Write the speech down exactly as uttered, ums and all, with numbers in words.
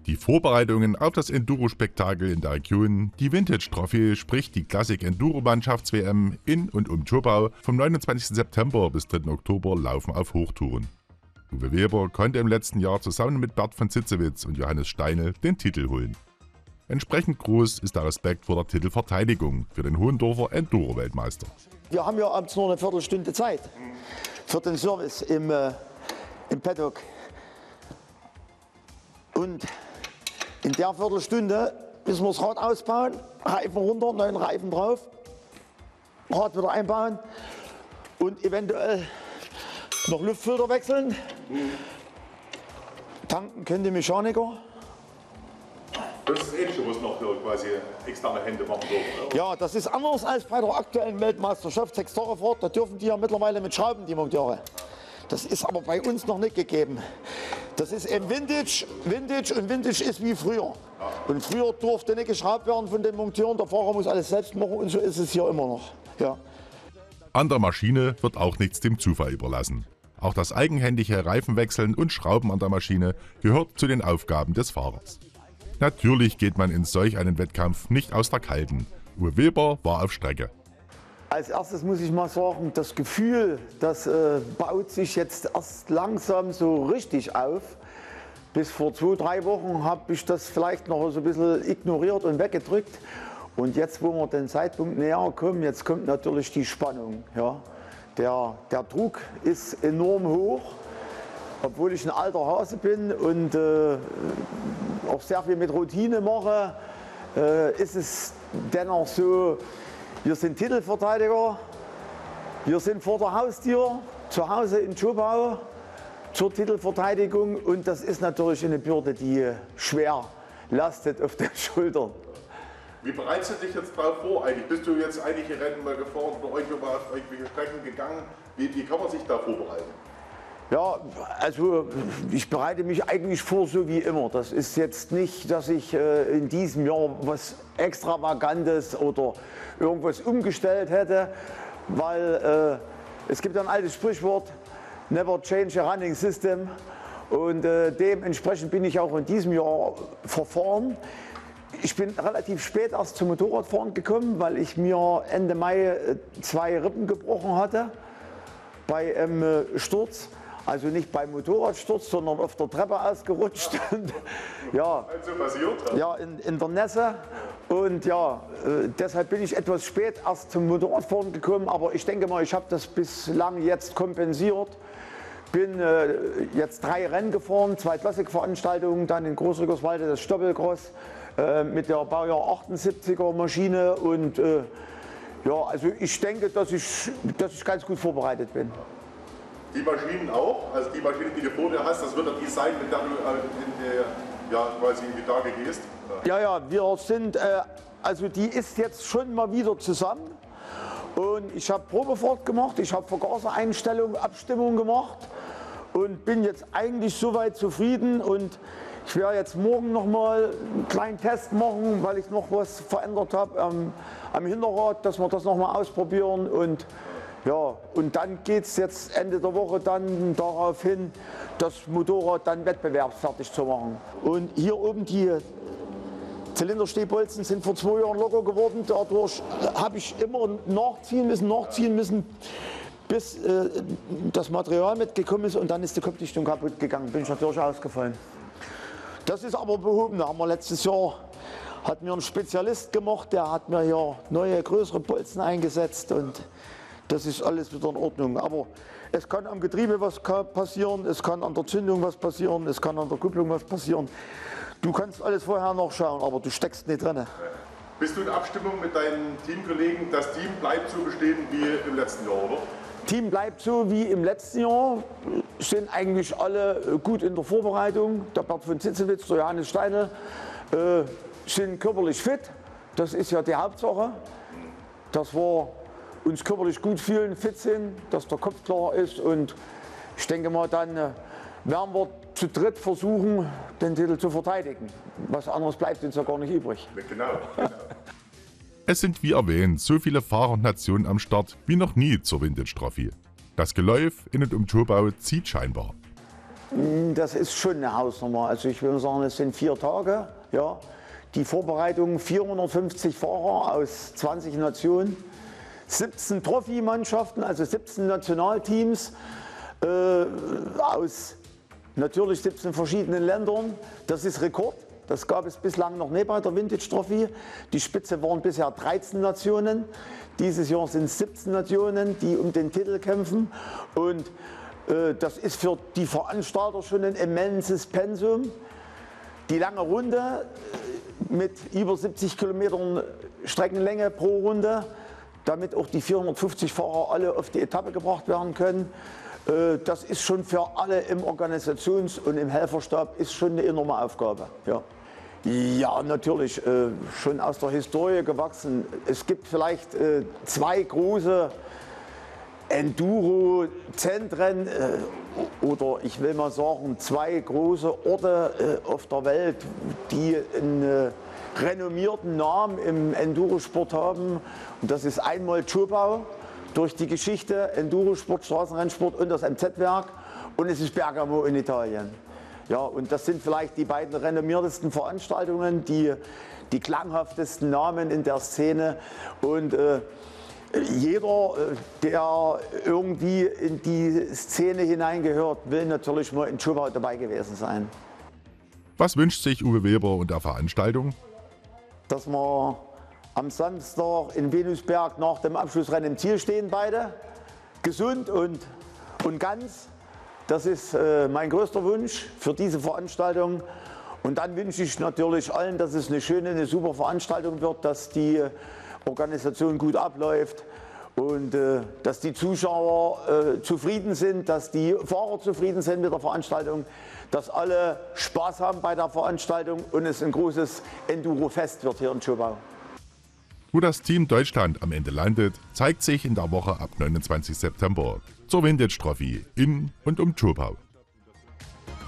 Die Vorbereitungen auf das Enduro-Spektakel in der Region, die Vintage Trophy, sprich die Classic Enduro-Mannschafts-W M in und um Zschopau vom neunundzwanzigsten September bis dritten Oktober laufen auf Hochtouren. Uwe Weber konnte im letzten Jahr zusammen mit Bert von Zitzewitz und Johannes Steine den Titel holen. Entsprechend groß ist der Respekt vor der Titelverteidigung für den Hohendorfer Enduro-Weltmeister. Wir haben ja abends nur eine Viertelstunde Zeit für den Service im, äh, im Paddock. Und in der Viertelstunde müssen wir das Rad ausbauen, Reifen runter, neuen Reifen drauf, Rad wieder einbauen und eventuell noch Luftfilter wechseln. Tanken können die Mechaniker. Das ist das Ähnliche, was noch quasi externe Hände machen dürfen. Ja, das ist anders als bei der aktuellen Weltmeisterschaft Sechs-Tage-Fahrt. Da dürfen die ja mittlerweile mit Schrauben, die Monteure. Das ist aber bei uns noch nicht gegeben. Das ist eben Vintage, Vintage und Vintage ist wie früher. Und früher durfte nicht geschraubt werden von den Monteuren, der Fahrer muss alles selbst machen und so ist es hier immer noch. Ja. An der Maschine wird auch nichts dem Zufall überlassen. Auch das eigenhändige Reifenwechseln und Schrauben an der Maschine gehört zu den Aufgaben des Fahrers. Natürlich geht man in solch einen Wettkampf nicht aus der Kalten. Uwe Weber war auf Strecke. Als erstes muss ich mal sagen, das Gefühl, das äh, baut sich jetzt erst langsam so richtig auf. Bis vor zwei, drei Wochen habe ich das vielleicht noch so ein bisschen ignoriert und weggedrückt. Und jetzt, wo wir den Zeitpunkt näher kommen, jetzt kommt natürlich die Spannung. Ja. Der, der Druck ist enorm hoch, obwohl ich ein alter Hase bin und äh, auch sehr viel mit Routine mache, äh, ist es dennoch so, wir sind Titelverteidiger, wir sind vor der Haustür, zu Hause in Zschopau zur Titelverteidigung und das ist natürlich eine Bürde, die schwer lastet auf den Schultern. Wie bereitest du dich jetzt darauf vor eigentlich? Bist du jetzt einige Rennen mal gefahren oder irgendwo mal auf irgendwelche Strecken gegangen? Wie, wie kann man sich da vorbereiten? Ja, also ich bereite mich eigentlich vor, so wie immer. Das ist jetzt nicht, dass ich äh, in diesem Jahr was Extravagantes oder irgendwas umgestellt hätte, weil äh, es gibt ein altes Sprichwort, never change a running system. Und äh, dementsprechend bin ich auch in diesem Jahr verfahren. Ich bin relativ spät erst zum Motorradfahren gekommen, weil ich mir Ende Mai zwei Rippen gebrochen hatte bei einem äh, Sturz. Also nicht beim Motorradsturz, sondern auf der Treppe ausgerutscht. Und, ja, also passiert? Ja, in, in der Nässe. Und ja, äh, deshalb bin ich etwas spät erst zum Motorradfahren gekommen. Aber ich denke mal, ich habe das bislang jetzt kompensiert. Bin äh, jetzt drei Rennen gefahren, zwei Klassikveranstaltungen, dann in Großrückerswalde das Stoppelcross äh, mit der Baujahr achtundsiebziger Maschine. Und äh, ja, also ich denke, dass ich, dass ich ganz gut vorbereitet bin. Die Maschinen auch, also die Maschine, die du vor dir hast, das wird ja die sein, mit der du in die, ja, quasi in die Tage gehst. Ja, ja, wir sind, äh, also die ist jetzt schon mal wieder zusammen und ich habe Probefahrt gemacht, ich habe Vergasereinstellung, Abstimmung gemacht und bin jetzt eigentlich soweit zufrieden und ich werde jetzt morgen noch mal einen kleinen Test machen, weil ich noch was verändert habe ähm, am Hinterrad, dass wir das noch mal ausprobieren und ja, und dann geht es jetzt Ende der Woche dann darauf hin, das Motorrad dann wettbewerbsfertig zu machen. Und hier oben die Zylinderstehbolzen sind vor zwei Jahren locker geworden. Dadurch habe ich immer nachziehen müssen, nachziehen müssen, bis äh, das Material mitgekommen ist und dann ist die Kopfdichtung kaputt gegangen. Bin ich natürlich ausgefallen. Das ist aber behoben. Da haben wir letztes Jahr hat mir ein Spezialist gemacht, der hat mir hier neue größere Bolzen eingesetzt und das ist alles wieder in Ordnung. Aber es kann am Getriebe was passieren, es kann an der Zündung was passieren, es kann an der Kupplung was passieren. Du kannst alles vorher nachschauen, aber du steckst nicht drin. Bist du in Abstimmung mit deinen Teamkollegen? Das Team bleibt so bestehen wie im letzten Jahr, oder? Team bleibt so wie im letzten Jahr, sind eigentlich alle gut in der Vorbereitung. Der Bert von Zitzewitz, der Johannes Steine äh, sind körperlich fit. Das ist ja die Hauptsache. Das war uns körperlich gut fühlen, fit sind, dass der Kopf klar ist und ich denke mal, dann äh, werden wir zu dritt versuchen, den Titel zu verteidigen. Was anderes bleibt uns ja gar nicht übrig. Genau, genau. Es sind wie erwähnt so viele Fahrer und Nationen am Start wie noch nie zur Vintage Trophy. Das Geläuf in und um Zschopau zieht scheinbar. Das ist schon eine Hausnummer. Also ich will sagen, es sind vier Tage. Ja. Die Vorbereitung vierhundertfünfzig Fahrer aus zwanzig Nationen, siebzehn Trophy-Mannschaften, also siebzehn Nationalteams äh, aus natürlich siebzehn verschiedenen Ländern. Das ist Rekord. Das gab es bislang noch nicht bei der Vintage Trophy. Die Spitze waren bisher dreizehn Nationen. Dieses Jahr sind es siebzehn Nationen, die um den Titel kämpfen. Und äh, das ist für die Veranstalter schon ein immenses Pensum. Die lange Runde mit über siebzig Kilometern Streckenlänge pro Runde, damit auch die vierhundertfünfzig Fahrer alle auf die Etappe gebracht werden können. Äh, das ist schon für alle im Organisations- und im Helferstab ist schon eine enorme Aufgabe. Ja. Ja, natürlich, äh, schon aus der Historie gewachsen. Es gibt vielleicht äh, zwei große Enduro-Zentren äh, oder ich will mal sagen, zwei große Orte äh, auf der Welt, die einen äh, renommierten Namen im Endurosport haben. Und das ist einmal Zschopau durch die Geschichte, Endurosport, Straßenrennsport und das M Z-Werk, und es ist Bergamo in Italien. Ja, und das sind vielleicht die beiden renommiertesten Veranstaltungen, die, die klanghaftesten Namen in der Szene. Und äh, jeder, der irgendwie in die Szene hineingehört, will natürlich mal in Zschopau dabei gewesen sein. Was wünscht sich Uwe Weber und der Veranstaltung? Dass wir am Samstag in Venusberg nach dem Abschlussrennen im Ziel stehen, beide gesund und, und ganz. Das ist äh, mein größter Wunsch für diese Veranstaltung. Und dann wünsche ich natürlich allen, dass es eine schöne, eine super Veranstaltung wird, dass die Organisation gut abläuft und äh, dass die Zuschauer äh, zufrieden sind, dass die Fahrer zufrieden sind mit der Veranstaltung, dass alle Spaß haben bei der Veranstaltung und es ein großes Enduro-Fest wird hier in Zschopau. Wo das Team Deutschland am Ende landet, zeigt sich in der Woche ab neunundzwanzigsten September zur Vintage Trophy in und um Zschopau.